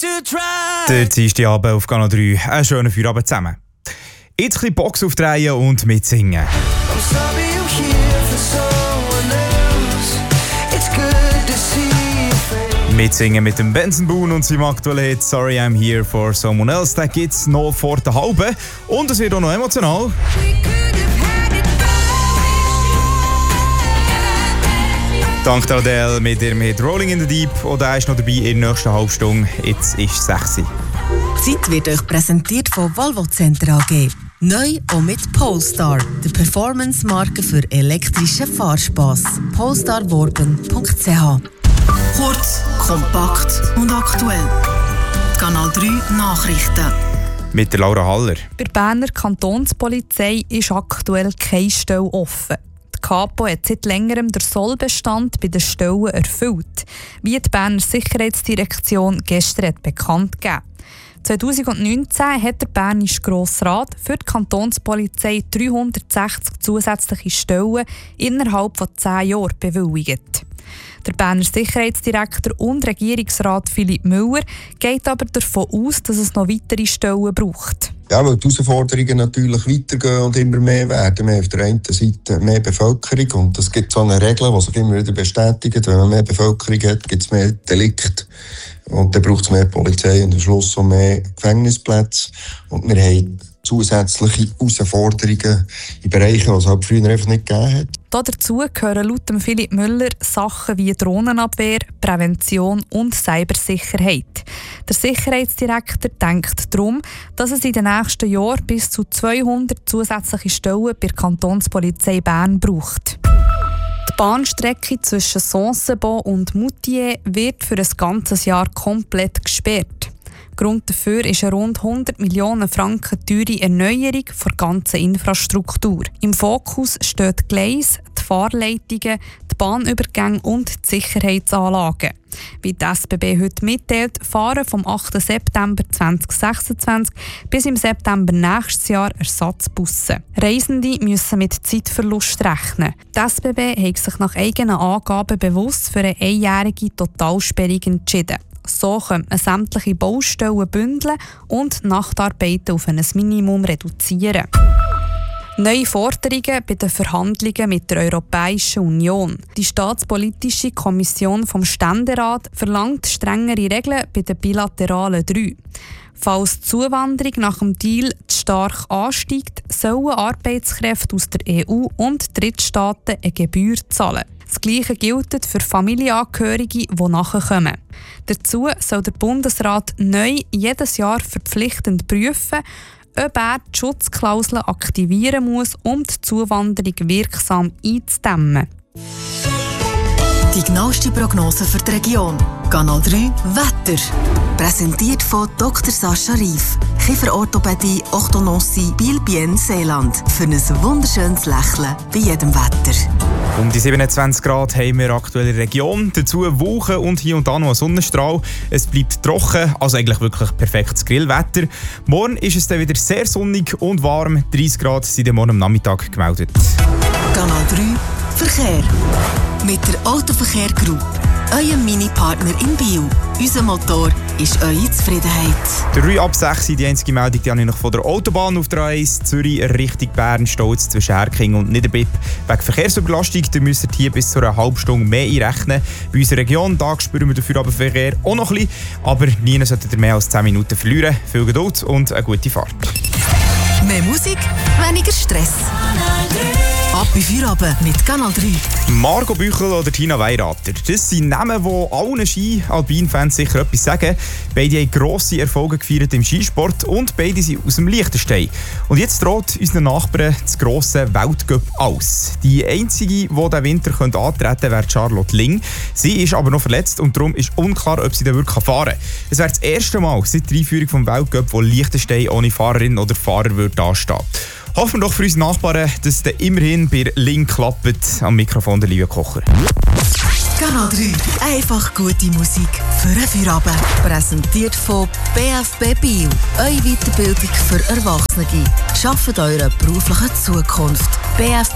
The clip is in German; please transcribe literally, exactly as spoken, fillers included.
Der Dienstag Abend auf Kanal drei. Einen schönen Feierabend zusammen. Jetzt ein bisschen Box aufdrehen und mitsingen. Mitsingen mit dem Benson Boone und seinem aktuellen Hit «Sorry I'm Here for Someone Else». Den gibt es noch vor der halben. Und es wird auch noch emotional. Dank der Adele mit ihrem Hit «Rolling in the Deep». Und er ist noch dabei in der nächsten Halbstunde. Jetzt ist es sechs Uhr. Die Zeit wird euch präsentiert von Volvo Center A G. Neu auch mit Polestar, der Performance-Marke für elektrischen Fahrspass. polestar warben punkt c h. Kurz, kompakt und aktuell. Kanal drei Nachrichten. Mit der Laura Haller. Bei der Berner Kantonspolizei ist aktuell keine Stelle offen. Die Kapo hat seit längerem den Sollbestand bei den Stellen erfüllt, wie die Berner Sicherheitsdirektion gestern hat bekannt gegeben. zwanzig neunzehn hat der Bernische Grossrat für die Kantonspolizei dreihundertsechzig zusätzliche Stellen innerhalb von zehn Jahren bewilligt. Der Berner Sicherheitsdirektor und Regierungsrat Philipp Müller geht aber davon aus, dass es noch weitere Stellen braucht. Ja, weil die Herausforderungen natürlich weitergehen und immer mehr werden. Wir haben auf der einen Seite mehr Bevölkerung und es gibt so eine Regel, die sich immer wieder bestätigt. Wenn man mehr Bevölkerung hat, gibt es mehr Delikte und dann braucht es mehr Polizei und am Schluss auch mehr Gefängnisplätze. Und wir haben zusätzliche Herausforderungen in Bereichen, die es halt früher einfach nicht gegeben hat. Dazu gehören laut Philipp Müller Sachen wie Drohnenabwehr, Prävention und Cybersicherheit. Der Sicherheitsdirektor denkt darum, dass es in den nächsten Jahren bis zu zweihundert zusätzliche Stellen bei der Kantonspolizei Bern braucht. Die Bahnstrecke zwischen Sancebo und Moutier wird für ein ganzes Jahr komplett gesperrt. Grund dafür ist eine rund hundert Millionen Franken teure Erneuerung der ganzen Infrastruktur. Im Fokus stehen die Gleise, die Fahrleitungen, die Bahnübergänge und die Sicherheitsanlagen. Wie die S B B heute mitteilt, fahren vom achten September zweitausendsechsundzwanzig bis im September nächstes Jahr Ersatzbusse. Reisende müssen mit Zeitverlust rechnen. Die S B B hat sich nach eigenen Angaben bewusst für eine einjährige Totalsperrung entschieden. So könnte man sämtliche Baustellen bündeln und Nachtarbeiten auf ein Minimum reduzieren. Neue Forderungen bei den Verhandlungen mit der Europäischen Union. Die Staatspolitische Kommission vom Ständerat verlangt strengere Regeln bei den bilateralen drei. Falls die Zuwanderung nach dem Deal zu stark ansteigt, sollen Arbeitskräfte aus der E U und Drittstaaten eine Gebühr zahlen. Das Gleiche gilt für Familienangehörige, die nachkommen. Dazu soll der Bundesrat neu jedes Jahr verpflichtend prüfen, ob er die Schutzklauseln aktivieren muss, um die Zuwanderung wirksam einzudämmen. Die genaueste Prognose für die Region. Kanal drei Wetter. Präsentiert von Doktor Sascha Rief. Kieferorthopädie, Orthodontie, Biel-Bien, Seeland. Für ein wunderschönes Lächeln bei jedem Wetter. Um die siebenundzwanzig Grad haben wir aktuell in der Region. Dazu Wolken und hier und da noch ein Sonnenstrahl. Es bleibt trocken, also eigentlich wirklich perfektes Grillwetter. Morgen ist es dann wieder sehr sonnig und warm. dreißig Grad sind morgen am Nachmittag gemeldet. Kanal drei Verkehr. Mit der Autoverkehr Group. Euer Mini-Partner in Biel. Unser Motor ist eure Zufriedenheit. drei ab sechs die einzige Meldung, die habe ich noch von der Autobahn auf der A eins Zürich Richtung Bern steht zwischen Herking und Niederbipp. Wegen Verkehrsüberlastung, da müsst ihr hier bis zu einer halben Stunde mehr einrechnen. Bei unserer Region, da spüren wir dafür aber Verkehr auch noch ein bisschen, aber nie solltet ihr mehr als zehn Minuten verlieren. Viel Geduld und eine gute Fahrt. Mehr Musik, weniger Stress. Ab bei Feierabend mit Kanal drei. Margot Büchel oder Tina Weirater. Das sind Namen, die allen Ski-Alpin-Fans sicher etwas sagen. Beide haben grosse Erfolge gefeiert im Skisport und beide sind aus dem Liechtenstein. Und jetzt droht unseren Nachbarn das grosse Weltcup aus. Die einzige, die diesen Winter antreten könnte, wäre Charlotte Ling. Sie ist aber noch verletzt und darum ist unklar, ob sie dann wirklich fahren kann. Es wäre das erste Mal seit der Einführung des Weltcup, wo Liechtenstein ohne Fahrerin oder Fahrer würde dastehen. Hoffen wir doch für unsere Nachbarn, dass es immerhin bei Ling klappt. Am Mikrofon der Livia Kocher. Kanal drei. Einfach gute Musik für einen Feierabend. Präsentiert von B F B Biel. Eure Weiterbildung für Erwachsene. Schafft eure berufliche Zukunft. B F